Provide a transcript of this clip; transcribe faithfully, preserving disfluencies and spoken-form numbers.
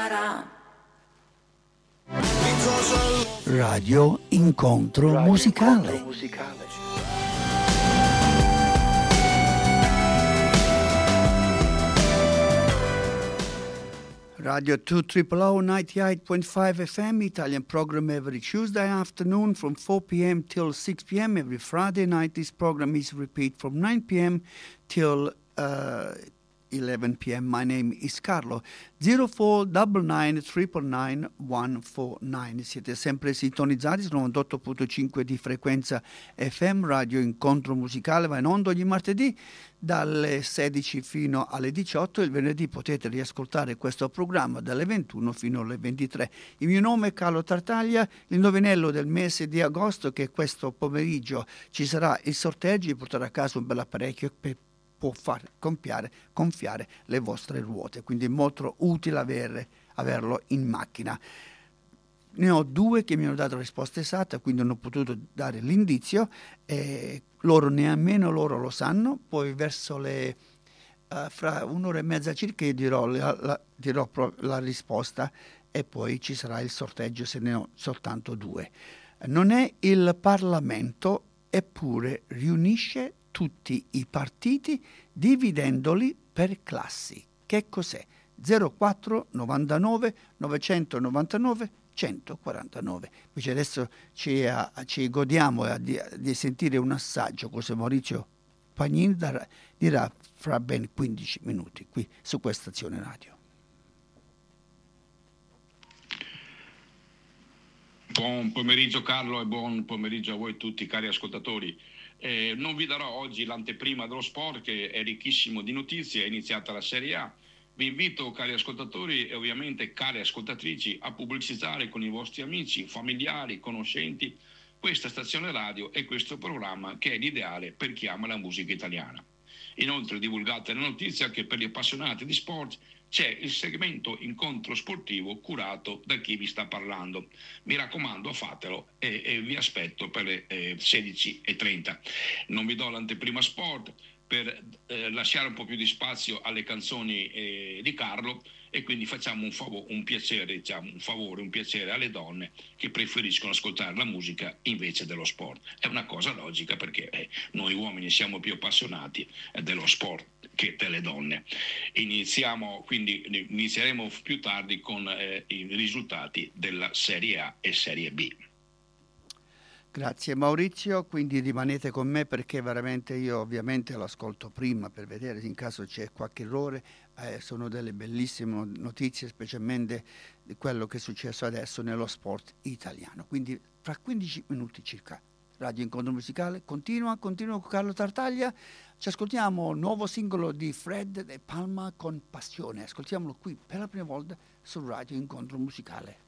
Radio Incontro Radio Musicale. Incontro musicale. Radio two triple O ninety-eight point five F M, Italian program every Tuesday afternoon from four p.m. till six p.m. Every Friday night this program is repeat from nine p.m. till uh, eleven p.m. My name is Carlo. zero four nine nine nine nine one four nine. Siete sempre sintonizzati su novantotto virgola cinque di frequenza F M. Radio Incontro Musicale va in onda ogni martedì dalle sedici fino alle diciotto. Il venerdì potete riascoltare questo programma dalle ventuno fino alle ventitré. Il mio nome è Carlo Tartaglia. Il novinello del mese di agosto, che questo pomeriggio ci sarà il sorteggio, vi porterà a casa un bel apparecchio per può far gonfiare, gonfiare le vostre ruote, quindi è molto utile avere, averlo in macchina. Ne ho due che mi hanno dato la risposta esatta, quindi non ho potuto dare l'indizio, e loro nemmeno loro lo sanno. Poi verso le uh, fra un'ora e mezza circa io dirò la, la, dirò la risposta, e poi ci sarà il sorteggio se ne ho soltanto due. Non è il Parlamento, eppure riunisce tutti i partiti dividendoli per classi. Che cos'è? zero quattro novantanove novecentonovantanove centoquarantanove. Invece adesso ci, a, ci godiamo a, di, di sentire un assaggio, cosa Maurizio Pagnini darà, dirà fra ben quindici minuti qui su questa stazione radio. Buon pomeriggio Carlo e buon pomeriggio a voi tutti cari ascoltatori. Eh, non vi darò oggi l'anteprima dello sport, che è ricchissimo di notizie. È iniziata la Serie A. Vi invito, cari ascoltatori e ovviamente care ascoltatrici, a pubblicizzare con i vostri amici, familiari, conoscenti questa stazione radio e questo programma, che è l'ideale per chi ama la musica italiana. Inoltre divulgate la notizia che per gli appassionati di sport c'è il segmento Incontro Sportivo curato da chi vi sta parlando. Mi raccomando, fatelo e, e vi aspetto per le eh, sedici e trenta. Non vi do l'anteprima sport per eh, lasciare un po' più di spazio alle canzoni eh, di Carlo, e quindi facciamo un, fav- un piacere, diciamo, un favore, un piacere alle donne che preferiscono ascoltare la musica invece dello sport. È una cosa logica, perché eh, noi uomini siamo più appassionati eh, dello sport che delle donne. Iniziamo, quindi inizieremo più tardi con eh, i risultati della Serie A e Serie B. Grazie Maurizio, quindi rimanete con me, perché veramente io ovviamente l'ascolto prima per vedere in caso c'è qualche errore. Eh, sono delle bellissime notizie, specialmente di quello che è successo adesso nello sport italiano. Quindi fra quindici minuti circa Radio Incontro Musicale continua, continua con Carlo Tartaglia. Ci ascoltiamo il nuovo singolo di Fred De Palma con Passione. Ascoltiamolo qui per la prima volta su Radio Incontro Musicale.